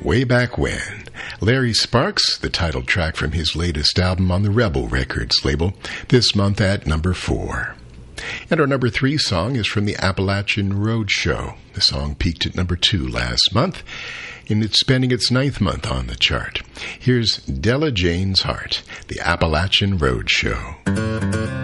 Way Back When. Larry Sparks, the title track from his latest album on the Rebel Records label, this month at number 4. And our number 3 song is from the Appalachian Road Show. The song peaked at number 2 last month, and it's spending its 9th month on the chart. Here's Della Jane's Heart, the Appalachian Road Show.